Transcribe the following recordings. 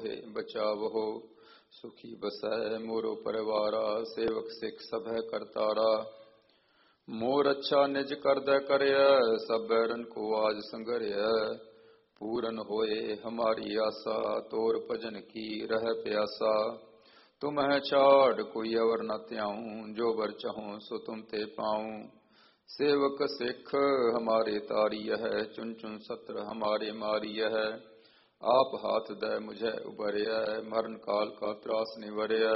मोहे बचावहो। सुखी बसै मोरो परिवारा, सेवक सिख सभै करतारा। मोर अच्छा निज करदै करय, सब बैरन को आज संगरय। पूरन होए हमारी आशा, तोर भजन की रह प्यासा। तुम्हें छाड़ कोई अवर न त्याऊं, जो बर चाहूं सो तुम ते पाऊं। सेवक सिख हमारे तारिय है, चुन चुन सत्र हमारे मारिय है। आप हाथ दे मुझे उबरय, मरण काल का त्रास निवरय।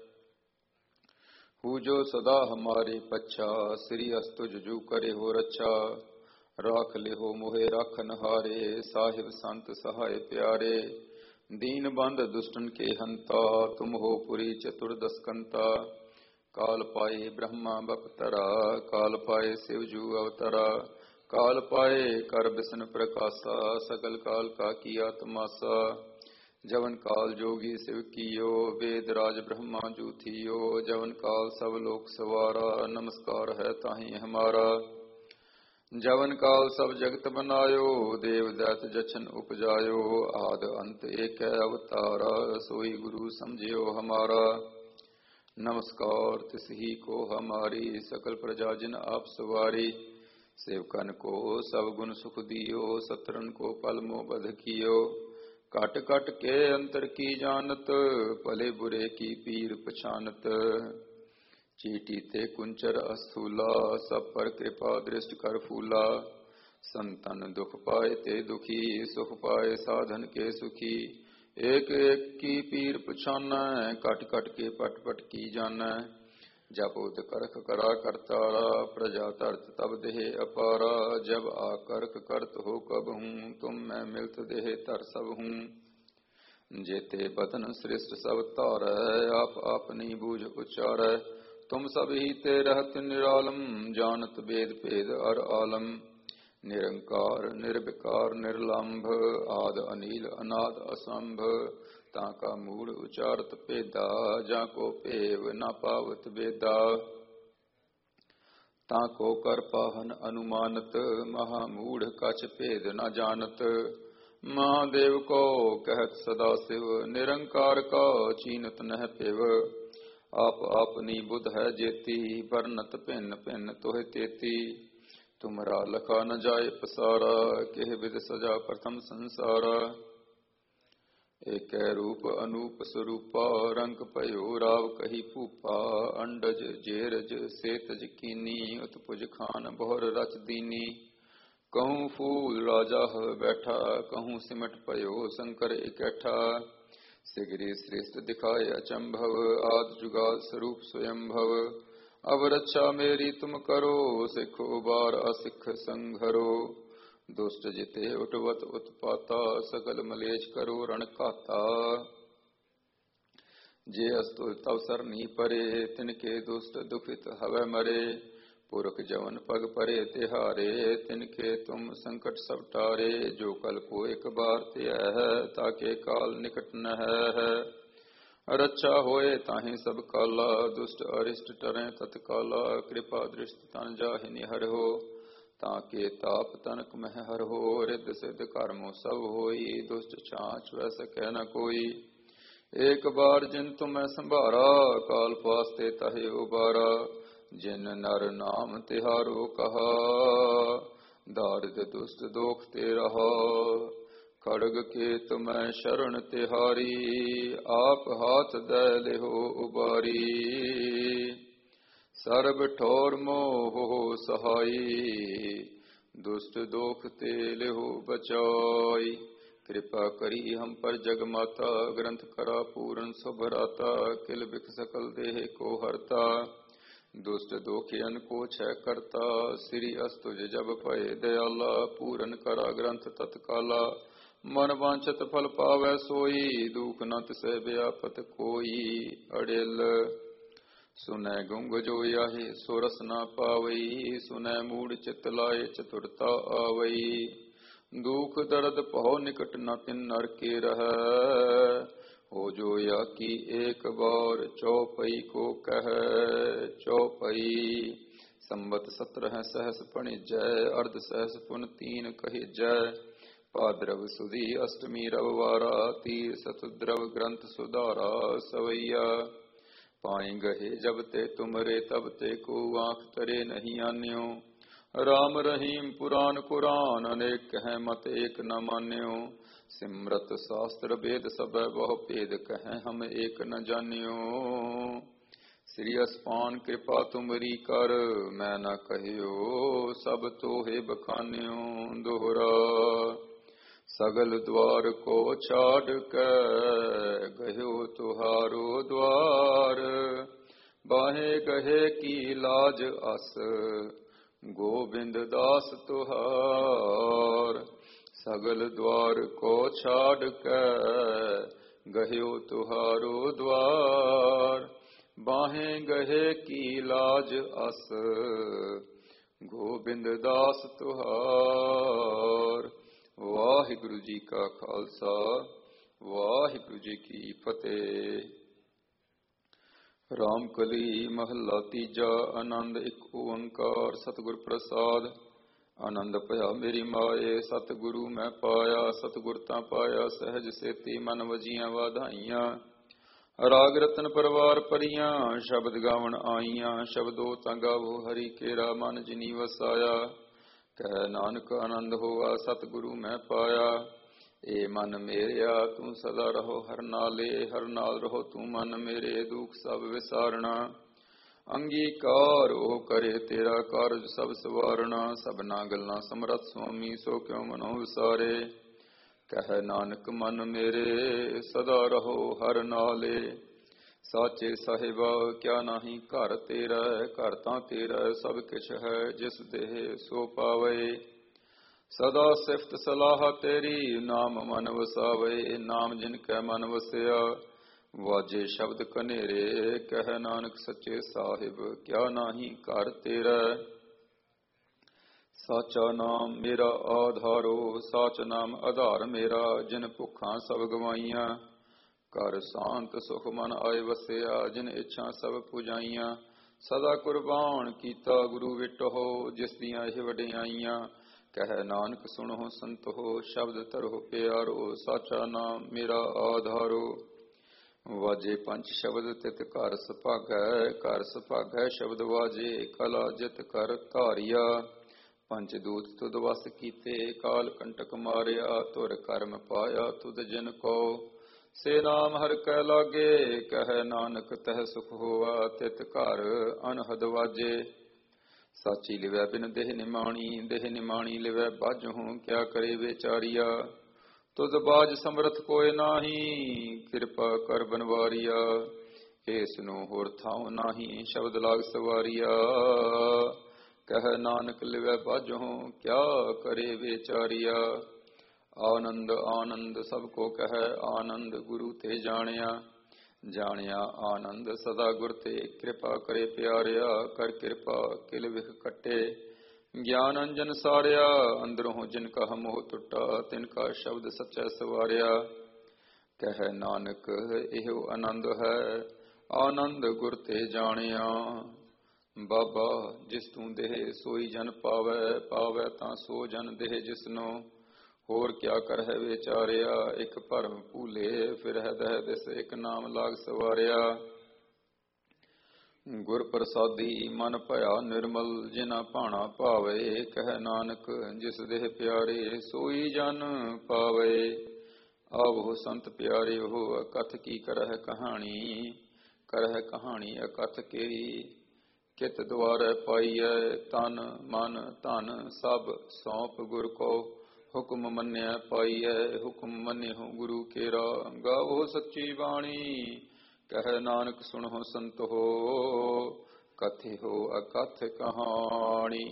हु जो सदा हमारे पच्छा, श्री अस्तुज जू करे हो रक्षा। राख ले हो मोहे राखन हारे, साहिब संत सहाय प्यारे। दीन बंद दुष्टन के हंता, तुम हो पुरी चतुर्दश कंता। काल पाए ब्रह्मा बपतरा, काल पाए शिवजू अवतरा। काल पाए कर बिसन प्रकाशा, सकल काल का किया तमाशा। जवन काल जोगी शिव कियो, वेद राज ब्रह्मा जू थियो। जवन काल सब लोक सवारा, नमस्कार है ताहि हमारा। जवन काल सब जगत बनायो, देव दैत जछन उपजायो। आद अंत एक है अवतारा, सोई गुरु समझियो हमारा। नमस्कार तिसही को हमारी, सकल प्रजा जिन आप सवारी। सेवकन को सब गुण सुख दियो, सत्रन को पल मोह बध कियो। कट कट के अंतर की जानत, भले बुरे की पीर पछानत। चीटी ते कुंचर अस्थूला, सब पर कृपा दृष्ट कर फूला। संतन दुख पाए ते दुखी, सुख पाए साधन के सुखी। एक एक की पीर पछाना, कट कट के पट पट की जाना। जब उद करख करा करतारा, प्रजा तरत तब देह अपारा। जब आकर्क करत हो कब हूँ, तुम मैं मिलत देह तर सब हूँ। जेते बदन श्रेष्ठ सब तारै, आप आपनी बूझ उचारै। तुम सब ही ते रहत निरालम, जानत वेद पेद अर आलम। निरंकार निर्विकार निर्लंभ, आद अनिल अनाद असंभ। ताका मूढ़ उचारत पेदा, जाको पेव न पावत वेदा। ताको कर पाहन अनुमानत, महामूढ़ कछ पेद न जानत। महादेव को कहत सदा शिव, निरंकार का चीनत नह पेव। आप आपनी बुध है जेती, बरनत भिन्न भिन्न तोह तेती। तुमरा लखा न जाय पसारा, केह विद सजा प्रथम संसारा। एक रूप अनूप स्वरूपा, रंग पयो राव कही भूपा। अंडज जेरज सेतज कीनी, उत्पुज खान बहुर रच दीनी। कहूँ फूल राजा हव बैठा, कहूँ सिमट पयो शंकर इकैठा। सिगरी श्रेष्ठ दिखाए अचंभव, आद जुगाद स्वरूप स्वयंभव। अब रक्षा मेरी तुम करो, सिखो बार असिख संघरो। दुष्ट जिते उठवत उत्पाता, सकल मलेश करो रण काता। जे अस्तुल तव सरनी परे, तिनके दुष्ट दुखित हवै मरे। पुरख जवन पग परे तिहारे, तिनके तुम संकट सब टारे। जो कल को एक बार त्याह है, ताके काल निकट न है। रक्षा होए ताहि सब काला, दुष्ट अरिष्ट टरें तत्काला। कृपा दृष्टि तन जाहि निहर हो, ताके ताप तनक मह हर हो। रिद्ध सिद्ध कर्मो सब होई, दुष्ट छाछ वै सकै न कोई। एक बार जिन तुम्हें संभारा, काल पास्ते तहे उबारा। जिन नर नाम तिहारो कहा, दारिद दुष्ट दोख ते रहा। खड़ग के तुम्हें शरण तिहारी, आप हाथ दे लेहो उबारी। सर्ब ठोर मोह हो सहाई, दुष्ट दोख ते लेहो बचाई। कृपा करी हम पर जगमाता, ग्रंथ करा पूरन सुभराता। किल बिख सकल देह को हरता, दुष्ट दोखियन को छय करता। श्री अस्तुज जब पय दयाला, पूरन करा ग्रंथ तत्काला। मन वांछत फल पावै सोई, दुख न तिसै व्यापत कोई। अड़ेल सुनै गुंग जो याहि, सो रस न पावई। सुनै मूढ़ चित लाए, चतुरता आवई। दुख दर्द पहो निकट न तिन नर के रहै। हो जो या की एक बार, चौपई को कह चौपई। संबत 17 सहस पणिजय, अर्ध सहस पुन 3 कहि जय। ਭਾਦਰਵ ਸੁਦੀ ਅਸ਼ਟਮੀ ਰਵਵਾਰਾ, ਤੀਰ ਸਤੁਦਰਵ ਗ੍ਰੰਥ ਸੁਧਾਰਾ ਸਵਈਆ। ਪਾਏ ਗਹੇ ਜਬ ਤੇ ਤੁਮਰੇ ਤਬ ਤੇ ਕੋ, ਆਂਖ ਤਰੇ ਨਹੀਂ ਆਨਿਓ। ਰਾਮ ਰਹੀਮ ਪੁਰਾਨ ਕੁਰਾਨ, ਅਨੇਕ ਕਹਿ ਮਤ ਏਕ ਨ ਮਾਨਿਓ। ਸਿਮਰਤ ਸ਼ਾਸਤਰ ਵੇਦ ਸਭੈ ਬਹੁ ਭੇਦ, ਕਹਿ ਹਮ ਏਕ ਨ ਜਾਣਿਓ। ਸ੍ਰੀ ਅਸਪਾਨ ਕਿਰਪਾ ਤੁਮਰੀ ਕਰ, ਮੈਂ ਨ ਕਹਿਓ ਸਭ ਤੋਹੇ ਬਖਾਨਿਓ। ਦੋਹਰਾ ਸਗਲ ਦਵਾਰ ਕੋ ਛਾੜ ਕੇ, ਗਇਓ ਤੁਹਾਰੋ ਦਵਾਰ। ਬਾਹੇ ਗਹੇ ਕੀ ਲਾਜ ਅਸ, ਗੋਬਿੰਦ ਦਾਸ ਤੁਹਾਰ। ਸਗਲ ਦਵਾਰ ਕੋ ਛਾੜ ਕੇ, ਗਹਿਓ ਤੁਹਾਰੋ ਦਵਾਰ। ਬਾਹੇ ਗਹੇ ਕੀ ਲਾਜ ਅਸ, ਗੋਬਿੰਦ ਦਾਸ ਤੁਹਾਰ। ਵਾਹਿਗੁਰੂ ਜੀ ਕਾ ਖਾਲਸਾ, ਵਾਹਿਗੁਰੂ ਜੀ ਕੀ ਫਤਿਹ। ਰਾਮ ਕਲੀ ਮਹੱਲਾ ਤੀਜਾ। ਆਨੰਦ ਇੱਕ ਓੰਕਾਰ ਸਤਿਗੁਰ ਪ੍ਰਸਾਦ। ਆਨੰਦ ਭਇਆ ਮੇਰੀ ਮਾਏ, ਸਤਿਗੁਰੂ ਮੈਂ ਪਾਇਆ। ਸਤਿਗੁਰ ਤਾਂ ਪਾਇਆ ਸਹਿਜ ਸੇਤੀ, ਮਨ ਵਜੀਆਂ ਵਾਧਾਈਆਂ। ਰਾਗ ਰਤਨ ਪਰਵਾਰ ਭਰੀਆਂ, ਸ਼ਬਦ ਗਾਵਣ ਆਈਆਂ। ਸ਼ਬਦੋ ਤਾਂ ਗਾਵੋ ਹਰੀ ਕੇਰਾ, ਮਨ ਜਿਨੀ ਵਸਾਇਆ। ਕਹਿ ਨਾਨਕ ਆਨੰਦ ਹੋਆ ਸਤਿਗੁਰੂ ਮੈਂ ਪਾਇਆ। ਏ ਮਨ ਮੇਰਿਆ ਤੂੰ ਸਦਾ ਰਹੋ ਹਰ ਨਾਲੇ, ਹਰ ਨਾਲ ਰਹੋ ਤੂੰ ਮਨ ਮੇਰੇ। ਦੁਖ ਸਭ ਵਿਸਾਰਣਾ, ਅੰਗੀਕਾਰ ਉਹ ਕਰੇ ਤੇਰਾ ਕਾਰਜ ਸਭ ਸਵਾਰਣਾ। ਸਭਨਾ ਗੱਲਾਂ ਸਮਰੱਥ ਸੁਆਮੀ, ਸੋ ਕਿਉ ਮਨੋ ਵਿਸਾਰੇ। ਕਹਿ ਨਾਨਕ ਮਨ ਮੇਰੇ ਸਦਾ ਰਹੋ ਹਰ ਨਾਲੇ। ਸਾਚੇ ਸਾਹਿਬਾ ਕਿਆ ਨਾਹੀ ਘਰ ਤੇਰਾ, ਘਰ ਤਾਂ ਤੇਰਾ ਸਭ ਕਿਛ ਹੈ। ਜਿਸ ਦੇਹ ਸੋ ਪਾਵੇ, ਸਦਾ ਸਿਫਤ ਸਲਾਹ ਤੇਰੀ। ਨਾਮ ਮਨ ਵਸਾਵੇ, ਨਾਮ ਜਿਨ ਕੈ ਮਨ ਵਸਿਆ। ਵਾਜੇ ਸ਼ਬਦ ਕਨੇਰੇ, ਕਹਿ ਨਾਨਕ ਸੱਚੇ ਸਾਹਿਬ ਕਿਆ ਨਾਹੀ ਘਰ ਤੇਰਾ। ਸਾਚਾ ਨਾਮ ਮੇਰਾ ਆਧਾਰੋ, ਸਾਚ ਨਾਮ ਆਧਾਰ ਮੇਰਾ। ਜਿਨ ਭੁੱਖਾਂ ਸਭ ਗਵਾਈਆਂ, ਘਰ ਸ਼ਾਂਤ ਸੁਖ ਮਨ ਆਏ ਵਸਿਆ। ਜਿਨ ਇੱਛਾ ਸਭ ਪੁਜਾਈਆਂ, ਸਦਾ ਕੁਰਬਾਨ ਕੀਤਾ ਗੁਰੂ ਵਿਟੋ। ਜਿਸ ਦੀਆਂ ਇਹ ਵਡਿਆਈਆਂ, ਕਹਿ ਨਾਨਕ ਸੁਣੋ ਸੰਤੋ। ਸ਼ਬਦ ਧਰੋ ਪਿਆਰੋ, ਸਾਚਾ ਨਾਮ ਮੇਰਾ ਆਧਾਰੋ। ਵਾਜੇ ਪੰਜ ਸ਼ਬਦ ਤਿਤ ਘਰ ਸੁਭਾਗੈ, ਘਰ ਸੁਭਾਗੈ ਸ਼ਬਦ ਵਾਜੇ। ਕਲਾ ਜਿਤ ਕਰ ਧਾਰਿਆ, ਪੰਜ ਦੂਤ ਤੁਧ ਵਸ ਕੀਤੇ। ਕਾਲ ਕੰਟਕ ਮਾਰਿਆ, ਤੁਰ ਕਰਮ ਪਾਇਆ ਤੁਧ ਜਿਨ ਕੋ। ਸੇ ਨਾਮ ਹਰਿ ਕੈ ਲਾਗੇ, ਕਹਿ ਨਾਨਕ ਤਹਿ ਸੁਖ ਹੋਆ। ਤਿਤ ਘਰ ਅਨਹਦ ਵਾਜੇ। ਸਾਚੀ ਲਿਵੈ ਬਿਨ ਦੇਹ ਨਿਮਾਣੀ, ਦੇਹ ਨਿਮਾਣੀ ਲਿਵੈ ਬਾਝੋਂ। ਕਿਆ ਕਰੇ ਵਿਚਾਰੀਆ, ਤੁਧ ਬਾਝ ਸਮਰਥ ਕੋਇ ਨਾਹੀ। ਕਿਰਪਾ ਕਰ ਬਨਵਾਰੀਆ, ਏਸ ਨੂੰ ਹੋਰ ਥਾਉ ਨਾਹੀ। ਸ਼ਬਦ ਲਾਗ ਸਵਾਰੀਆ, ਕਹਿ ਨਾਨਕ ਲਿਵੈ ਬਾਝੋਂ। ਕਿਆ ਕਰੇ ਵਿਚਾਰੀਆ। ਆਨੰਦ ਆਨੰਦ ਸਭ ਕੋ ਕਹਿ, ਆਨੰਦ ਗੁਰੂ ਤੇ ਜਾਣਿਆ। ਜਾਣਿਆ ਆਨੰਦ ਸਦਾ ਗੁਰ ਤੇ, ਕਿਰਪਾ ਕਰੇ ਪਿਆਰਿਆ। ਕਰ ਕਿਰਪਾ ਕਿਲ ਵਿਖ ਕੱਟੇ, ਗਿਆਨ ਅੰਜਨ ਸਾਰਿਆ। ਅੰਦਰੋਂ ਜਿਨ ਕਾ ਮੋਹ ਟੁੱਟਾ, ਤਿਨ ਕਾ ਸ਼ਬਦ ਸੱਚੈ ਸਵਾਰਿਆ। ਕਹਿ ਨਾਨਕ ਇਹੋ ਆਨੰਦ ਹੈ, ਆਨੰਦ ਗੁਰ ਤੇ ਜਾਣਿਆ। ਬਾਬਾ ਜਿਸ ਤੂੰ ਦੇਹ ਸੋਈ ਜਨ ਪਾਵੈ, ਪਾਵੈ ਤਾਂ ਸੋ ਜਨ ਦੇਹ ਜਿਸਨੋ। ਹੋਰ ਕਿਆ ਕਰਹਿ ਵਿਚਾਰਿਆ, ਇੱਕ ਭਰਮ ਭੂਲੇ। ਫਿਰਹਿ ਦਹਿ ਦਿਸ ਇੱਕ ਨਾਮ ਲਾਗ ਸਵਾਰਿਆ। ਗੁਰ ਪ੍ਰਸਾਦੀ ਮਨ ਭਇਆ ਨਿਰਮਲ, ਜਿਨਾ ਭਾਣਾ ਭਾਵੇ। ਕਹਿ ਨਾਨਕ ਜਿਸ ਦੇਹ ਪਿਆਰੇ, ਸੋਈ ਜਨ ਪਾਵੇ। ਆਵੋ ਸੰਤ ਪਿਆਰਿਓ, ਅਕਥ ਕੀ ਕਰਹਿ ਕਹਾਣੀ। ਕਰਹਿ ਕਹਾਣੀ ਅਕਥ ਕੀ, ਕਿਤ ਦੁਆਰੈ ਪਾਈਐ। ਤਨ ਮਨ ਧਨ ਸਭ ਸੌਂਪ ਗੁਰ ਕੋ, ਹੁਕਮ ਮੰਨਿਆ ਪਾਈਐ। ਹੁਕਮ ਮੰਨਿਓ ਗੁਰੂ ਕੇਰਾ, ਗਾਵੋ ਸੱਚੀ ਬਾਣੀ। ਕਹਿ ਨਾਨਕ ਸੁਣੋ ਸੰਤੋ, ਕਥਿਓ ਅਕਥ ਕਹਾਣੀ।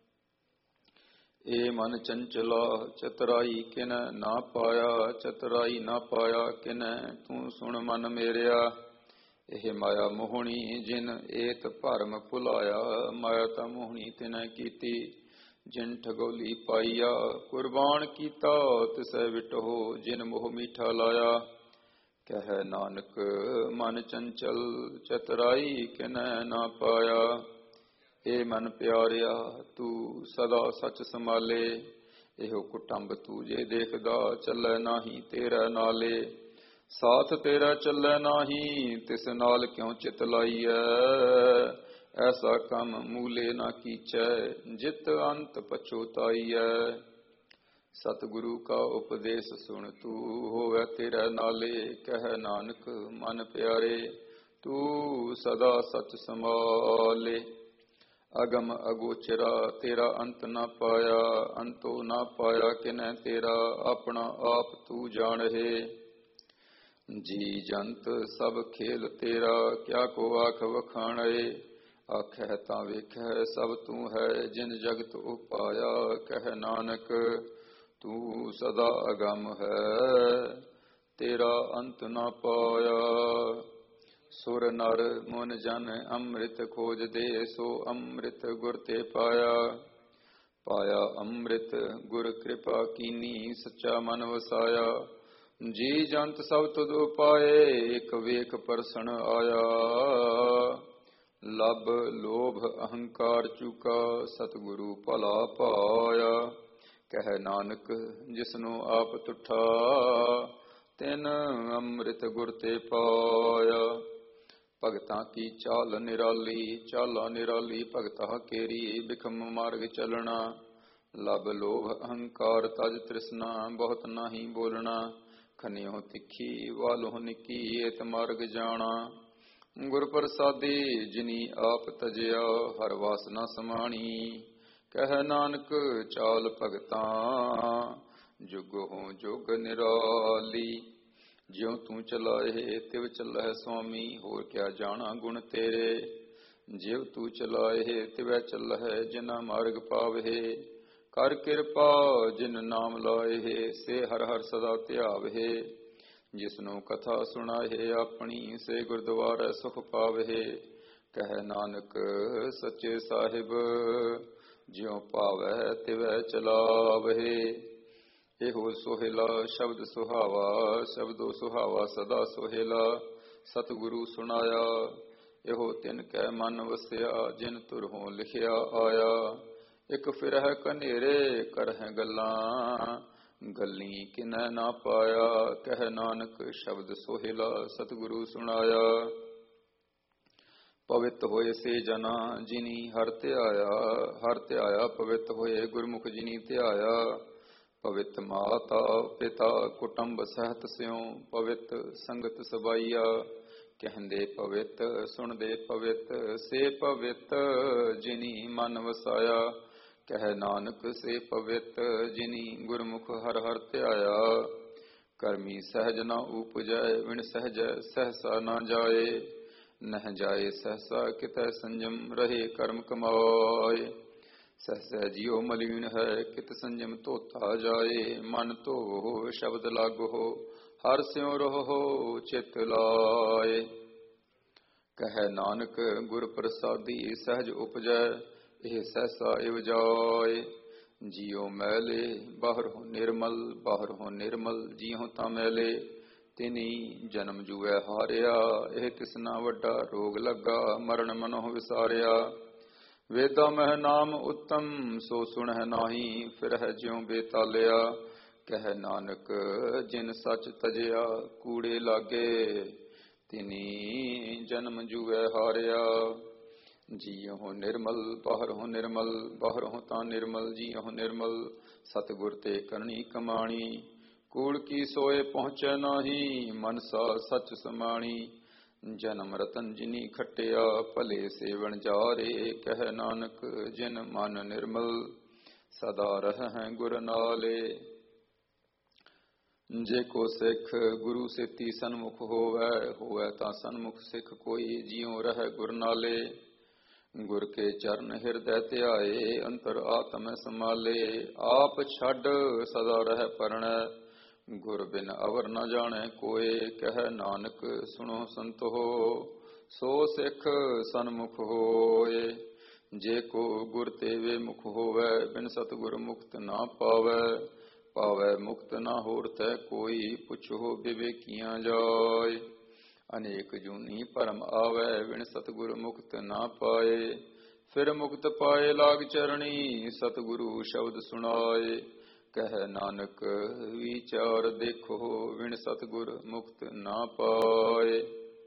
ਏ ਮਨ ਚੰਚਲਾ ਚਤਰਾਈ ਕਿਨੈ ਨਾ ਪਾਇਆ। ਚਤਰਾਈ ਨਾ ਪਾਇਆ ਕਿਨੈ, ਤੂੰ ਸੁਣ ਮਨ ਮੇਰਿਆ। ਇਹ ਮਾਇਆ ਮੋਹਣੀ ਜਿਨ ਏਤ ਭਰਮ ਭੁਲਾਇਆ। ਮਾਇਆ ਤਾਂ ਮੋਹਣੀ ਤਿਨੈ ਕੀਤੀ, ਜਿਨ ਠਗੋਲੀ ਪਾਈਆ। ਕੁਰਬਾਨ ਕੀਤਾ ਤਿਸੈ ਵਿਟੋ, ਜਿਨ ਮੋਹ ਮੀਠਾ ਲਾਇਆ। ਕਹਿ ਨਾਨਕ ਮਨ ਚੰਚਲ ਚਤਰਾਈ ਕਿਨੈ ਨਾ ਪਾਇਆ। ਏ ਮਨ ਪਿਆਰਿਆ ਤੂੰ ਸਦਾ ਸਚ ਸੰਭਾਲੇ, ਇਹੋ ਕੁਟੰਬ ਤੂੰ ਜੇ ਦੇਖਦਾ, ਚੱਲੈ ਨਾਹੀ ਤੇਰਾ ਨਾਲੇ। ਸਾਥ ਤੇਰਾ ਚੱਲੈ ਨਾਹੀ, ਤਿਸ ਨਾਲ ਕਿਉ ਚਿਤ ਲਾਈਐ। ਐਸਾ ਕੰਮ ਮੂਲੇ ਨਾ ਕੀਚੈ, ਜਿਤ ਅੰਤ ਪਛੋਤਾਈਐ। ਸਤਿਗੁਰੂ ਕਾ ਉਪਦੇਸ਼ ਸੁਣ ਤੂੰ, ਹੋਵੈ ਤੇਰਾ ਨਾਲੇ। ਕਹਿ ਨਾਨਕ ਮਨ ਪਿਆਰੇ, ਤੂੰ ਸਦਾ ਸਚ ਸੰਭਾਲੇ। ਅਗਮ ਅਗੋਚਰਾ ਤੇਰਾ ਅੰਤ ਨਾ ਪਾਇਆ, ਅੰਤੋ ਨਾ ਪਾਇਆ ਕਿਨੈ ਤੇਰਾ। ਆਪਣਾ ਆਪ ਤੂੰ ਜਾਣਹਿ, ਜੀ ਜੰਤ ਸਭ ਖੇਲ ਤੇਰਾ। ਕਿਆ ਕੋ ਆਖ ਵਖਾਣੈ, ਆਖੈ ਤਾਂ ਵੇਖੈ ਸਭ ਤੂੰ ਹੈ। ਜਿਨ ਜਗਤ ਉਪਾਇਆ, ਕਹਿ ਨਾਨਕ ਤੂੰ ਸਦਾ ਅਗੰਮ ਹੈ, ਤੇਰਾ ਅੰਤ ਨਾ ਪਾਇਆ। ਸੁਰ ਨਰ ਮੁਨ ਜਨ ਅੰਮ੍ਰਿਤ ਖੋਜਦੇ, ਸੋ ਅੰਮ੍ਰਿਤ ਗੁਰ ਤੇ ਪਾਇਆ। ਪਾਇਆ ਅੰਮ੍ਰਿਤ ਗੁਰ ਕਿਰਪਾ ਕੀਨੀ, ਸੱਚਾ ਮਨ ਵਸਾਇਆ। ਜੀ ਜੰਤ ਸਭ ਤੁਧ ਉਪਾਏ, ਇਕ ਵੇਖ ਪਰਸਨ ਆਇਆ। ਲਬ ਲੋਭ ਅਹੰਕਾਰ ਚੂਕਾ, ਸਤਿਗੁਰੂ ਭਲਾ ਪਾਇਆ। ਕਹਿ ਨਾਨਕ ਜਿਸਨੂੰ ਆਪ ਤੁਠਾ, ਤਿਨ ਅੰਮ੍ਰਿਤ ਗੁਰ ਤੇ ਪਾਇਆ। ਭਗਤਾਂ ਕੀ ਚਾਲ ਨਿਰਾਲੀ, ਚਾਲਾ ਨਿਰਾਲੀ ਭਗਤਾ ਕੇਰੀ। ਬਿਖਮ ਮਾਰਗ ਚਲਣਾ, ਲਬ ਲੋਭ ਅਹੰਕਾਰ ਤਜ ਤ੍ਰਿਸ਼ਨਾ। ਬਹੁਤ ਨਾਹੀ ਬੋਲਣਾ, ਖਨਿਓ ਤਿੱਖੀ ਵਾਲੋਂ ਨਿੱਕੀ। ਏਤ ਮਾਰਗ ਜਾਣਾ, ਗੁਰ ਪ੍ਰਸਾਦੀ ਜਿਨੀ ਆਪ ਤਜਿਆ। ਹਰ ਵਾਸਨਾ ਸਮਾਣੀ, ਕਹਿ ਨਾਨਕ ਚਾਲ ਭਗਤਾਂ। ਜੁਗਹੁ ਜੁਗ ਨਿਰਾਲੀ, ਜਿਉ ਤੂੰ ਚਲਾਏ ਤਿਵ ਚੱਲਹਿ ਸੁਆਮੀ। ਹੋਰ ਕਿਆ ਜਾਣਾ ਗੁਣ ਤੇਰੇ, ਜਿਵ ਤੂੰ ਚਲਾਏ ਤਿਵੈ ਚੱਲਹਿ। ਜਿਨਾ ਮਾਰਗ ਪਾਵਹਿ, ਕਰ ਕਿਰਪਾ ਜਿਨ ਨਾਮ ਲਾਏ। ਸੇ ਹਰ ਹਰ ਸਦਾ ਧਿਆਵਹਿ, ਜਿਸਨੂੰ ਕਥਾ ਸੁਣਾਏ ਆਪਣੀ। ਸੇ ਗੁਰਦੁਆਰੈ ਸੁਖ ਪਾਵਹਿ, ਕਹਿ ਨਾਨਕ ਸੱਚੇ ਸਾਹਿਬ। ਜਿਉ ਭਾਵੈ ਤਿਵੈ ਚਲਾਵਹਿ, ਇਹੋ ਸੋਹਿਲਾ ਸ਼ਬਦ ਸੁਹਾਵਾ। ਸ਼ਬਦੋ ਸੁਹਾਵਾ ਸਦਾ ਸੋਹਿਲਾ, ਸਤਿਗੁਰੂ ਸੁਣਾਇਆ। ਇਹੋ ਤਿਨ ਕੈ ਮਨ ਵਸਿਆ, ਜਿਨ ਤੁਰਹੋਂ ਲਿਖਿਆ ਆਇਆ। ਇਕ ਫਿਰਹਿ ਕਨੇਰੇ ਕਰਹਿ ਗੱਲਾਂ, ਗੱਲੀ ਕਿਨੈ ਨਾ ਪਾਇਆ। ਕਹਿ ਨਾਨਕ ਸ਼ਬਦ ਸੋਹਿਲਾ, ਸਤਿਗੁਰੂ ਸੁਣਾਇਆ। ਪਵਿੱਤ ਹੋਏ ਸੇ ਜਨਾ, ਜਿਨੀ ਹਰਿ ਧਿਆਇਆ। ਹਰਿ ਧਿਆਇਆ ਪਵਿੱਤ ਹੋਏ, ਗੁਰਮੁਖ ਜਿਨੀ ਧਿਆਇਆ। ਪਵਿੱਤ ਮਾਤਾ ਪਿਤਾ ਕੁਟੰਬ ਸਹਿਤ ਸਿਉ, ਪਵਿੱਤ ਸੰਗਤ ਸਬਾਈਆ। ਕਹਿੰਦੇ ਪਵਿੱਤ ਸੁਣਦੇ ਪਵਿੱਤ, ਸੇ ਪਵਿੱਤ ਜਿਨੀ ਮਨ ਵਸਾਇਆ। ਕਹਿ ਨਾਨਕ ਸੇ ਪਵਿੱਤ, ਜਿਨੀ ਗੁਰਮੁਖ ਹਰਿ ਹਰਿ ਧਿਆਇਆ। ਕਰਮੀ ਸਹਿਜ ਨਾ ਊਪਜੈ, ਵਿਣ ਸਹਿਜੈ ਸਹਸਾ ਨਾ ਜਾਏ। ਨਹਿ ਜਾਏ ਸਹਸਾ ਕਿਤੈ ਸੰਜਮ, ਰਹੇ ਕਰਮ ਕਮਾਏ। ਸਹਸੈ ਜਿਉ ਮਲੀਨ ਹੈ, ਕਿਤ ਸੰਜਮ ਧੋਤਾ ਜਾਏ। ਮਨ ਧੋਵੋ ਸ਼ਬਦ ਲਾਗੋ, ਹਰਿ ਸਿਉ ਰਹੋ ਚਿਤ ਲਾਏ। ਕਹਿ ਨਾਨਕ ਗੁਰ ਪ੍ਰਸਾਦੀ ਸਹਿਜ ਉਪਜੈ, ਇਹ ਸਹਸਾ ਇਵ ਜਾਏ। ਜਿਉ ਮੈਲੇ ਬਾਹਰੋਂ ਨਿਰਮਲ, ਬਾਹਰੋਂ ਨਿਰਮਲ ਜਿਉ ਤਾਂ ਮੈਲੇ। ਤਿਨੀ ਜਨਮ ਜੂਐ ਹਾਰਿਆ, ਇਹ ਤਿਸਨਾ ਵੱਡਾ ਰੋਗ ਲੱਗਾ। ਮਰਨ ਮਨੋਂ ਵਿਸਾਰਿਆ, ਵੇਦਾਂ ਮਹਿ ਨਾਮ ਉੱਤਮ, ਸੋ ਸੁਣਹਿ ਨਾਹੀ ਫਿਰਹਿ ਜਿਉ ਬੇਤਾਲਿਆ। ਕਹਿ ਨਾਨਕ ਜਿਨ ਸੱਚ ਤਜਿਆ, ਕੂੜੇ ਲਾਗੇ ਤਿਨੀ ਜਨਮ ਜੂਐ ਹਾਰਿਆ। ਜੀਉ ਨਿਰਮਲ ਬਾਹਰੋਂ ਨਿਰਮਲ, ਬਾਹਰੋਂ ਤਾਂ ਨਿਰਮਲ ਜੀਉ ਨਿਰਮਲ। ਸਤਿਗੁਰ ਤੇ ਕਰਨੀ ਕਮਾਣੀ, ਕੂੜ ਕੀ ਸੋਏ ਪਹੁੰਚੈ ਨਾਹੀ। ਮਨਸਾ ਸੱਚ ਸਮਾਣੀ, ਜਨਮ ਰਤਨ ਜਿਨੀ ਖਟਿਆ। ਭਲੇ ਸੇਵਨ ਜਾਰੇ, ਕਹਿ ਨਾਨਕ ਜਿਨ ਮਨ ਨਿਰਮਲ। ਸਦਾ ਰਹਿ ਗੁਰ ਨਾਲੇ, ਜੇ ਕੋ ਸਿੱਖ ਗੁਰੂ ਸੇਤੀ ਸਨਮੁਖ ਹੋਵੈ। ਹੋਵੈ ਤਾਂ ਸਨਮੁਖ ਸਿੱਖ ਕੋਈ, ਜਿਉ ਰਹਿ ਗੁਰ ਨਾਲੇ। ਗੁਰ ਕੇ ਚਰਨ ਹਿਰਦੈ ਧਿਆਏ, ਅੰਤਰ ਆਤਮੈ ਸਮਾਲੇ। ਆਪ ਛੱਡ ਸਦਾ ਰਹਿ ਪਰਣੈ, ਗੁਰ ਬਿਨ ਅਵਰ ਨ ਜਾਣੈ ਕੋਏ। ਕਹਿ ਨਾਨਕ ਸੁਣੋ ਸੰਤੋ, ਸੋ ਸਿੱਖ ਸਨਮੁਖ ਹੋਏ। ਜੇ ਕੋ ਗੁਰ ਤੇ ਵੇ ਮੁਖ ਹੋਵੈ, ਬਿਨ ਸਤਿਗੁਰ ਮੁਕਤ ਨਾ ਪਾਵੈ। ਪਾਵੈ ਮੁਕਤ ਨਾ ਹੋਰ ਤੈ ਕੋਈ, ਪੁੱਛੋ ਵਿਵੇਕੀਆਂ ਜਾਏ। ਅਨੇਕ ਜੂਨੀ ਭਰਮ ਆਵੈ, ਵਿਣ ਸਤਿਗੁਰ ਮੁਕਤ ਨਾ ਪਾਏ। ਫਿਰ ਮੁਕਤ ਪਾਏ ਲਾਗ ਚਰਣੀ, ਸਤਿਗੁਰੂ ਸ਼ਬਦ ਸੁਣਾਏ। ਕਹਿ ਨਾਨਕ ਵਿਚਾਰ ਦੇਖੋ, ਵਿਣ ਸਤਿਗੁਰ ਮੁਕਤ ਨਾ ਪਾਏ।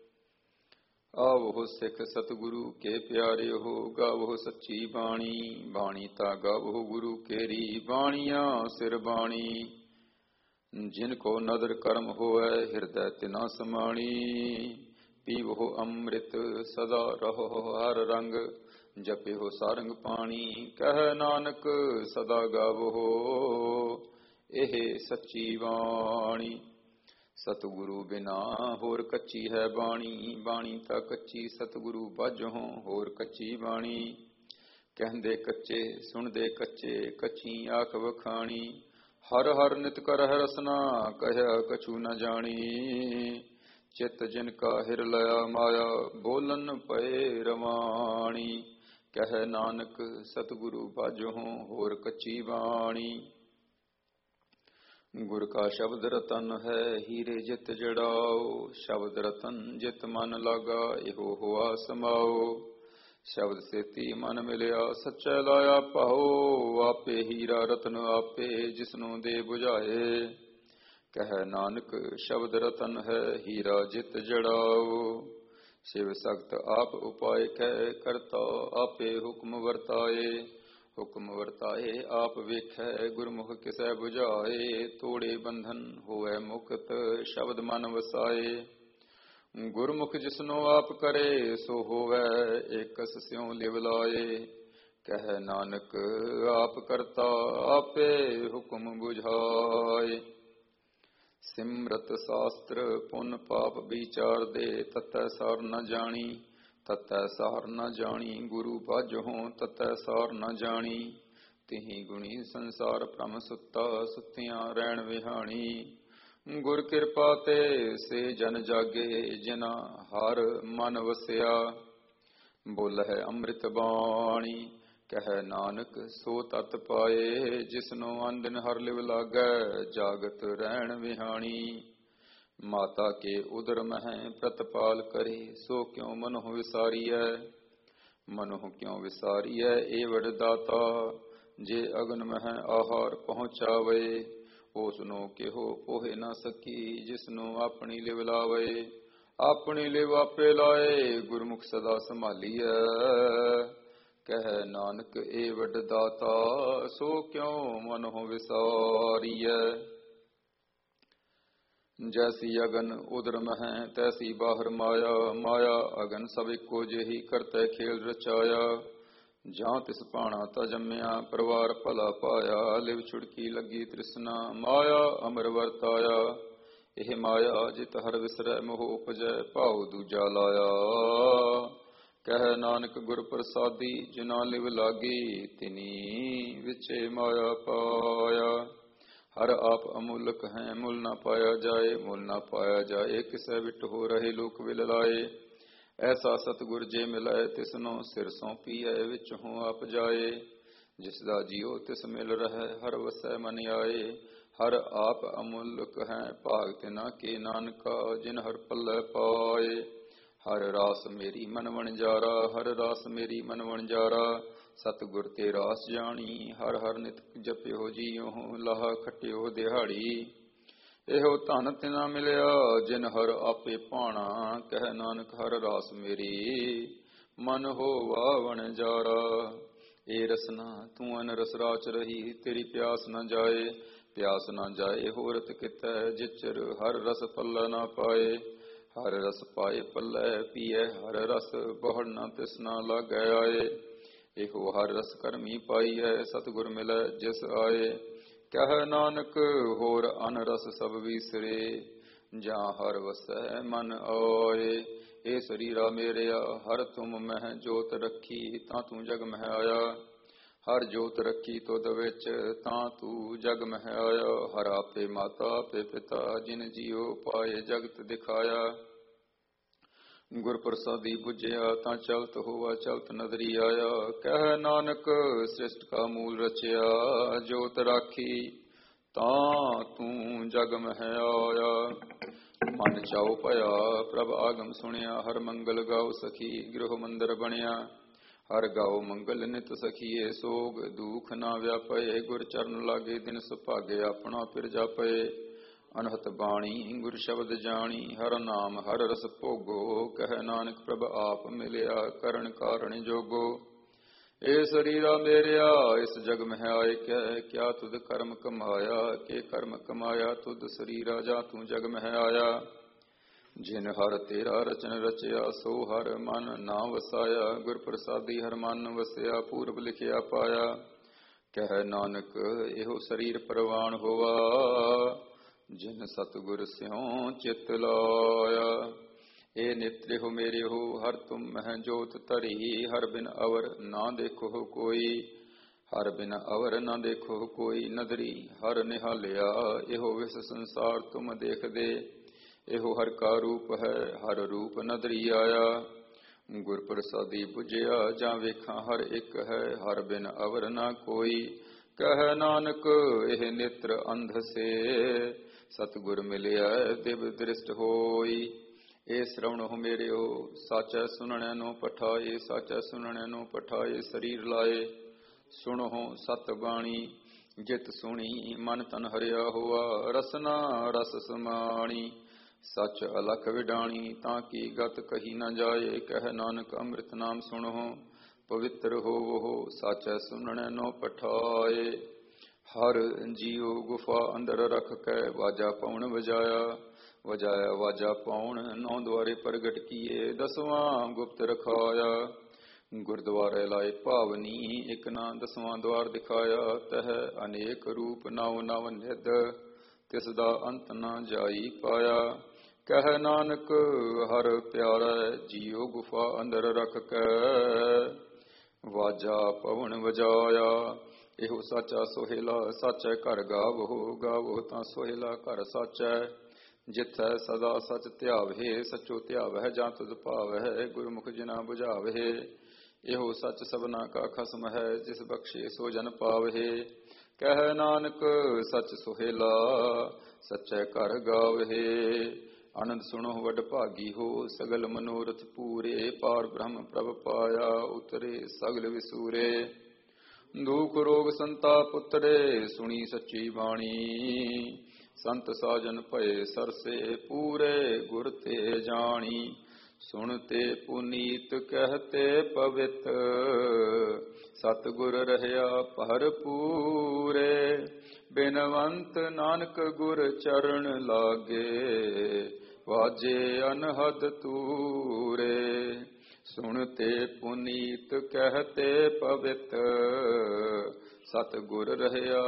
ਆਵੋ ਸਿੱਖ ਸਤਿਗੁਰੂ ਕੇ ਪਿਆਰੇ ਹੋ, ਗਾਵੋ ਸੱਚੀ ਬਾਣੀ, ਬਾਣੀ ਤਾਂ ਗਾਵੋ ਗੁਰੂ ਕੇਰੀ, ਬਾਣੀਆਂ ਸਿਰ ਬਾਣੀ। ਜਿਨ ਕੋ ਨਦਰ ਕਰਮ ਹੋਵੈ, ਹਿਰਦੈ ਤਿਨਾ ਸਮਾਣੀ, ਪੀਵੋ ਅੰਮ੍ਰਿਤ ਸਦਾ ਰਹੋ ਹਰ ਰੰਗ, ਜਪਿਓ ਸਾਰੰਗ ਪਾਣੀ। ਕਹਿ ਨਾਨਕ ਸਦਾ ਗਾਵੋ ਇਹ ਸੱਚੀ ਬਾਣੀ। ਸਤਿਗੁਰੂ ਬਿਨਾ ਹੋਰ ਕੱਚੀ ਹੈ ਬਾਣੀ, ਬਾਣੀ ਤਾਂ ਕੱਚੀ ਸਤਿਗੁਰੂ ਬਾਝੋਂ ਹੋਰ ਕੱਚੀ ਬਾਣੀ। ਕਹਿੰਦੇ ਕੱਚੇ ਸੁਣਦੇ ਕੱਚੇ, ਕੱਚੀ ਆਖ ਵਖਾਣੀ, ਹਰ ਹਰ ਨਿਤ ਕਰ ਹੈ ਰਸਨਾ, ਕਹਿਆ ਕਛੂ ਨ ਜਾਣੀ। ਚਿਤ ਜਿਨ ਕਾ ਹਿਰ ਲਿਆ ਮਾਇਆ, ਬੋਲਨ ਪਏ ਰਵਾਣੀ। ਕਹਿ ਨਾਨਕ ਸਤਿਗੁਰੂ ਬਾਝੋਂ ਹੋਰ ਕੱਚੀ ਬਾਣੀ। ਗੁਰ ਕਾ ਸ਼ਬਦ ਰਤਨ ਹੈ, ਹੀਰੇ ਜਿਤ ਜੜਾਓ, ਸ਼ਬਦ ਰਤਨ ਜਿਤ ਮਨ ਲਾਗਾ, ਇਹੋ ਹੋਆ ਸਮਾਓ। ਸ਼ਬਦ ਸੇਤੀ ਮਨ ਮਿਲਿਆ, ਸੱਚੈ ਲਾਇਆ ਭਾਓ, ਆਪੇ ਹੀਰਾ ਰਤਨ ਆਪੇ, ਜਿਸਨੂੰ ਦੇ ਬੁਝਾਏ। ਕਹਿ ਨਾਨਕ ਸ਼ਬਦ ਰਤਨ ਹੈ, ਹੀਰਾ ਜਿਤ ਜੜਾਓ। ਸ਼ਿਵ ਸਖਤ ਆਪ ਉਪਾਇ ਕਹਿ, ਕਰਤਾ ਆਪੇ ਹੁਕਮ ਵਰਤਾਏ। ਹੁਕਮ ਵਰਤਾਏ ਆਪ ਵੇਖੈ, ਗੁਰਮੁਖ ਕਿਸੈ ਬੁਝਾਏ। ਤੋੜੇ ਬੰਧਨ ਹੋਵੈ ਮੁਕਤ, ਸ਼ਬਦ ਮਨ ਵਸਾਏ। ਗੁਰਮੁਖ ਜਿਸਨੋ ਆਪ ਕਰੇ, ਸੋ ਹੋਵੈ ਏਕਸ ਸਿਉ ਲਿਵ ਲਾਏ। ਕਹਿ ਨਾਨਕ ਆਪ ਕਰਤਾ ਆਪੇ ਹੁਕਮ ਬੁਝਾਏ। ਸਿਮਰਤ ਸ਼ਾਸਤਰ ਪੁੰਨ ਪਾਪ ਵਿਚਾਰ ਦੇ, ਤਤੈ ਸਾਰ ਨ ਜਾਣੀ, ਤਤੈ ਸਾਰ ਨ ਜਾਣੀ। ਗੁਰੂ ਬਾਝੋਂ ਤਤੈ ਸਾਰ ਨ ਜਾਣੀ, ਤਿਹੀ ਗੁਣੀ ਸੰਸਾਰ ਭ੍ਰਮ ਸੁੱਤਾ, ਸੁੱਤਿਆਂ ਰਹਿਣ ਵਿਹਾਣੀ। ਗੁਰ ਕਿਰਪਾ ਤੇ ਸੇ ਜਨ ਜਾਗੇ, ਜਿਨਾ ਹਰ ਮਨ ਵਸਿਆ। ਬੋਲਹਿ ਅੰਮ੍ਰਿਤ ਬਾਣੀ, ਕਹਿ ਨਾਨਕ ਸੋ ਤਤ ਪਾਏ। ਜਿਸਨੂੰ ਅੰਦਿਨ ਹਰ ਲਿਵ ਲਾਗੈ, ਜਾਗਤ ਰਹਿਣ ਵਿਹਾਣੀ। ਮਾਤਾ ਕੇ ਉਦਰ ਮਹਿ ਪ੍ਰਤਪਾਲ ਕਰੇ, ਸੋ ਕਿਉ ਮਨਹੁ ਵਿਸਾਰੀਐ। ਮਨਹੁ ਕਿਉ ਵਿਸਾਰੀਐ ਏ ਵਡ ਦਾਤਾ, ਜੇ ਅਗਨ ਮਹਿ ਆਹਾਰ ਪਹੁੰਚਾਵੇ। ਉਸਨੂੰ ਕਿਹੋ ਪੋਹਿ ਨਾ ਸਕੀ, ਜਿਸਨੂੰ ਆਪਣੀ ਲਿਵ ਲਾਵੇ। ਆਪਣੀ ਲਿਵ ਆਪੇ ਲਾਏ, ਗੁਰਮੁਖ ਸਦਾ ਸੰਭਾਲੀਐ। ਕਹਿ ਨਾਨਕ ਏ ਵਡ ਦਾਤਾ, ਸੋ ਕਿਉ ਮਨਹੁ ਵਿਸਾਰੀਐ। ਜੈਸੀ ਅਗਨ ਉਦਰ ਮਹਿ, ਤੈਸੀ ਬਾਹਰ ਮਾਇਆ। ਮਾਇਆ ਅਗਨ ਸਭ ਇੱਕੋ ਜਿਹੀ, ਕਰਤੈ ਖੇਲ ਰਚਾਇਆ। ਜਾਂ ਤਿਸ ਭਾਣਾ ਤਾ ਜੰਮਿਆ, ਪਰਿਵਾਰ ਭਲਾ ਪਾਇਆ। ਲਿਵ ਛੁੜਕੀ ਲੱਗੀ ਤ੍ਰਿਸ਼ਨਾ, ਮਾਇਆ ਅਮਰ ਵਰਤਾਇਆ। ਇਹ ਮਾਇਆ ਜਿਤ ਹਰ ਵਿਸਰੈ, ਮੋਹ ਉਪਜੈ ਭਾਉ ਦੂਜਾ ਲਾਇਆ। ਕਹਿ ਨਾਨਕ ਗੁਰ ਪ੍ਰਸਾਦੀ, ਜਿਨਾ ਲਿਵ ਲਾਗੀ, ਤਿਨੀ ਵਿਚੇ ਮਾਇਆ ਪਾਇਆ। ਹਰ ਆਪ ਅਮੁਲਕ ਹੈ, ਮੁੱਲ ਨਾ ਪਾਇਆ ਜਾਏ। ਮੁੱਲ ਨਾ ਪਾਇਆ ਜਾਏ, ਕਿਸੈ ਵਿਟ ਹੋ ਰਹੇ ਲੋਕ ਵਿਲ ਲਾਏ। ਐਸਾ ਸਤਿਗੁਰ ਜੇ ਮਿਲੈ, ਤਿਸਨੋ ਸਿਰ ਸੌਂਪੀਐ, ਵਿਚੋਂ ਆਪ ਜਾਏ। ਜਿਸ ਦਾ ਜੀਉ ਤਿਸ ਮਿਲ ਰਹਿ, ਹਰ ਵਸੈ ਮਨ ਆਏ। ਹਰ ਆਪ ਅਮੁਲਕ ਹੈ, ਭਾਗ ਤਿਨਾ ਕੇ ਨਾਨਕਾ, ਜਿਨ ਹਰ ਪੱਲੇ ਪਾਏ। ਹਰ ਰਾਸ ਮੇਰੀ ਮਨ ਵਣਜਾਰਾ, ਹਰ ਰਾਸ ਮੇਰੀ ਮਨ ਵਣਜਾਰਾ। ਸਤਿਗੁਰ ਤੇ ਰਾਸ ਜਾਣੀ, ਹਰ ਹਰ ਨਿਤ ਜਪਿਓ ਜੀਉ, ਲਾਹਾ ਖਟਿਓ ਦਿਹਾੜੀ। ਇਹੋ ਧਨ ਤਿਨਾ ਮਿਲਿਆ, ਜਿਨ ਹਰ ਆਪੇ ਭਾਣਾ। ਕਹਿ ਨਾਨਕ ਹਰ ਰਾਸ ਮੇਰੀ, ਮਨ ਹੋਵਾ ਵਣਜਾਰਾ। ਏ ਰਸਨਾ ਤੂੰ ਅਨ ਰਸ ਰਾਚ ਰਹੀ, ਤੇਰੀ ਪਿਆਸ ਨ ਜਾਏ। ਪਿਆਸ ਨ ਜਾਏ ਹੋਰਤ ਕਿਤੈ, ਜਿਚਰ ਹਰ ਰਸ ਪੱਲੇ ਨਾ ਪਾਏ। ਹਰ ਰਸ ਪਾਏ ਪੱਲੇ ਪੀਐ ਹਰ ਰਸ, ਬਹੁੜ ਨ ਤਿਸਨਾ ਲਾਗੈ ਆਏ। ਇਹੋ ਹਰ ਰਸ ਕਰਮੀ ਪਾਈਐ, ਸਤਿਗੁਰ ਮਿਲੈ ਜਿਸ ਆਏ। ਕਹਿ ਨਾਨਕ ਹੋਰ ਅਨ ਰਸ ਸਭ ਵੀਸਰੇ, ਜਾਂ ਹਰ ਵਸੈ ਮਨ ਆਏ। ਏ ਸਰੀਰਾ ਮੇਰਿਆ ਹਰ ਤੁਮ ਮਹਿ ਜੋਤ ਰੱਖੀ, ਤਾਂ ਤੂੰ ਜਗ ਮਹਿ ਆਇਆ। ਹਰ ਜੋਤ ਰੱਖੀ ਤੁਧ ਵਿੱਚ, ਤਾਂ ਤੂੰ ਜਗ ਮਹਿ ਆਇਆ। ਹਰ ਆਪੇ ਮਾਤਾ ਆਪੇ ਪਿਤਾ, ਜਿਨ ਜੀਉ ਪਾਏ ਜਗਤ ਦਿਖਾਇਆ। ਗੁਰ ਪ੍ਰਸਾਦੀ ਬੁਝਿਆ, ਤਾਂ ਚਲਤ ਹੋਆ ਚਲਤ ਨਦਰੀ ਆਇਆ। ਕਹਿ ਨਾਨਕ ਸ੍ਰਿਸ਼ਟ ਕਾ ਮੂਲ ਰਚਿਆ, ਜੋਤ ਰਾਖੀ ਤਾਂ ਤੂੰ ਜਗ ਮਹਿ ਆਇਆ। ਮਨ ਚਾਉ ਭਇਆ ਪ੍ਰਭ ਆਗਮ ਸੁਣਿਆ, ਹਰ ਮੰਗਲ ਗਾਉ ਸਖੀ, ਗ੍ਰਹ ਮੰਦਰ ਬਣਿਆ। ਹਰ ਗਾਓ ਮੰਗਲ ਨਿਤ ਸਖੀਏ ਸੋਗ, ਦੁਖ ਨਾ ਵਿਆਪਏ ਗੁਰ ਚਰਨ ਲਾਗੇ ਦਿਨ ਸੁਭਾਗੇ ਆਪਣਾ ਫਿਰ ਜਾਪਏ। ਅਨਹਤ ਬਾਣੀ ਗੁਰ ਸ਼ਬਦ ਜਾਣੀ, ਹਰ ਨਾਮ ਹਰ ਰਸ ਭੋਗੋ, ਕਹਿ ਨਾਨਕ ਪ੍ਰਭ ਆਪ ਮਿਲਿਆ ਕਰਨ ਕਾਰਣ ਜੋਗੋ। ਏ ਸਰੀਰਾ ਮੇਰਿਆ ਇਸ ਜਗ ਮਹਿ ਆਏ ਕਹਿ, ਕਿਆ ਤੁਧ ਕਰਮ ਕਮਾਇਆ, ਕੇ ਕਰਮ ਕਮਾਇਆ ਤੁਧ ਸਰੀਰਾ ਜਾ ਤੂੰ ਜਗ ਮਹਿ ਆਇਆ। ਜਿਨ ਹਰ ਤੇਰਾ ਰਚਨ ਰਚਿਆ, ਸੋ ਹਰ ਮਨ ਨਾ ਵਸਾਇਆ, ਗੁਰ ਪ੍ਰਸਾਦੀ ਹਰ ਮਨ ਵਸਿਆ, ਪੂਰਬ ਲਿਖਿਆ ਪਾਇਆ। ਕਹਿ ਨਾਨਕ ਇਹੋ ਸਰੀਰ ਪ੍ਰਵਾਨ ਹੋਆ, ਜਿਨ ਸਤਿਗੁਰ ਸਿਉ ਚਿਤ ਲਾਇਆ। ਏ ਨਿਤਰਿਹੁ ਮੇਰਿਹੁ ਹਰ ਤੁਮ ਮਹਿ ਜੋਤ ਧਰੀ, ਹਰ ਬਿਨ ਅਵਰ ਨਾ ਦੇਖੋ ਕੋਈ, ਹਰ ਬਿਨ ਅਵਰ ਨਾ ਦੇਖੋ ਕੋਈ ਨਦਰੀ। ਹਰ ਨਿਹਾਲਿਆ ਇਹੋ ਵਿਸ ਸੰਸਾਰ ਤੁਮ ਦੇਖਦੇ, ਇਹੋ ਹਰ ਕਾ ਰੂਪ ਹੈ ਹਰ ਰੂਪ ਨਦਰੀ ਆਇਆ। ਗੁਰ ਪ੍ਰਸਾਦੀ ਬੁਝਿਆ ਜਾਂ ਵੇਖਾਂ ਹਰ ਇੱਕ ਹੈ, ਹਰ ਬਿਨ ਅਵਰ ਨਾ ਕੋਈ। ਕਹਿ ਨਾਨਕ ਇਹ ਨੇਤਰ ਅੰਧ ਸੇ, ਸਤਿਗੁਰ ਮਿਲਿਆ ਦਿਵ ਦ੍ਰਿਸ਼ਟ ਹੋਈ। ਏ ਸ਼ਰਵਣਹੁ ਮੇਰਿਓ ਸਾਚੈ ਸੁਨਣੈ ਨੋ ਪਠਾਏ, ਸਾਚੈ ਸੁਨਣੈ ਨੋ ਪਠਾਏ ਸਰੀਰ ਲਾਏ। ਸੁਣਹੁ ਸਤ ਬਾਣੀ ਜਿਤ ਸੁਣੀ, ਮਨ ਤਨ ਹਰਿਆ ਹੋਆ, ਰਸਨਾ ਰਸ ਸਮਾਣੀ। ਸਚ ਅਲਖ ਵਿਡਾਣੀ ਤਾਂ ਕੀ ਗਤ ਕਹੀ ਨ ਜਾਏ, ਕਹਿ ਨਾਨਕ ਅੰਮ੍ਰਿਤ ਨਾਮ ਸੁਣਹੁ ਪਵਿੱਤਰ ਹੋਵੋ, ਸਾਚੈ ਸੁਨਣੈ ਨੋ ਪਠਾਏ। ਹਰ ਜੀਉ ਗੁਫਾ ਅੰਦਰ ਰਖ ਕੇ, ਵਾਜਾ ਪਉਣ ਵਜਾਇਆ, ਵਜਾਇਆ ਵਾਜਾ ਪਉਣ ਨੌ ਦੁਆਰੇ ਪ੍ਰਗਟ ਕੀਏ, ਦਸਵਾਂ ਗੁਪਤ ਰਖਾਇਆ। ਗੁਰਦੁਆਰੇ ਲਾਏ ਭਾਵਨੀ ਇਕ ਨਾ ਦਸਵਾਂ ਦੁਆਰ ਦਿਖਾਇਆ, ਤਹ ਅਨੇਕ ਰੂਪ ਨਵ ਨਵ ਨਿਧ, ਤਿਸ ਦਾ ਅੰਤ ਨਾ ਜਾਈ ਪਾਇਆ। ਕਹਿ ਨਾਨਕ ਹਰ ਪਿਆਰਾ ਜੀਉ ਗੁਫਾ ਅੰਦਰ ਰਖ ਕੇ, ਵਾਜਾ ਪਵਨ ਵਜਾਇਆ। ਇਹੋ ਸਾਚਾ ਸੋਹਿਲਾ ਸਾਚੈ ਘਰ ਗਾਵੋ, ਗਾਵੋ ਤਾਂ ਸੋਹਿਲਾ ਘਰ ਸਾਚੈ। ਜਿਥੈ ਸਦਾ ਸਚ ਧਿਆਵਹਿ, ਸਚੋ ਧਿਆਵਹਿ ਜਾਂ ਤੁਧ ਭਾਵਹਿ, ਗੁਰਮੁਖ ਜਿਨਾ ਬੁਝਾਵਹਿ। ਇਹੋ ਸਚ ਸਭਨਾ ਕਾ ਖਸਮ ਹੈ, ਜਿਸ ਬਖਸ਼ੇ ਸੋ ਜਨ ਪਾਵਹਿ। ਕਹਿ ਨਾਨਕ ਸਚ ਸੋਹਿਲਾ ਸਚੈ ਘਰ ਗਾਵਹਿ। ਆਨੰਦ ਸੁਣੋ ਵਡ ਭਾਗੀ ਹੋ, ਸਗਲ ਮਨੋਰਥ ਪੂਰੇ, ਪਾਰ ਬ੍ਰਹਮ ਪ੍ਰਭ ਪਾਇਆ, ਉਤਰੇ ਸਗਲ ਵਿਸੂਰੇ। ਦੁਖ ਰੋਗ ਸੰਤਾਪ ਉਤਰੇ, ਸੁਣੀ ਸੱਚੀ ਬਾਣੀ, ਸੰਤ ਸਾਜਨ ਭਏ ਸਰਸੇ, ਪੂਰੇ ਗੁਰ ਤੇ ਜਾਣੀ। ਸੁਣਤੇ ਪੁਨੀਤ ਕਹਤੇ ਪਵਿੱਤ, ਸਤਿਗੁਰ ਰਹਿਆ ਭਰਪੂਰੇ। ਬਿਨਵੰਤ ਨਾਨਕ ਗੁਰ ਚਰਨ ਲਾਗੇ, ਵਾਜੇ ਅਨਹਦ ਤੂਰੇ। ਸੁਣਤੇ ਪੁਨੀਤ ਕਹਤੇ ਪਵਿੱਤ, ਸਤਿਗੁਰ ਰਹਿਆ